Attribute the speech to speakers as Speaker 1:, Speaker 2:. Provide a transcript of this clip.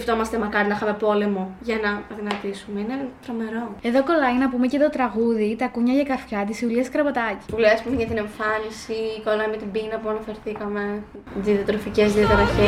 Speaker 1: σκεφτόμαστε μακάρι να είχαμε πόλεμο για να αδυνατήσουμε. Είναι τρομερό.
Speaker 2: Εδώ κολλάει να πούμε και το τραγούδι «Τα κούνια για καφιά» της Ιουλίας Κραπατάκη.
Speaker 1: Που λέει, ας πούμε, για την εμφάνιση, κολλάει με την πείνα που αναφερθήκαμε, διατροφικές διαταραχές.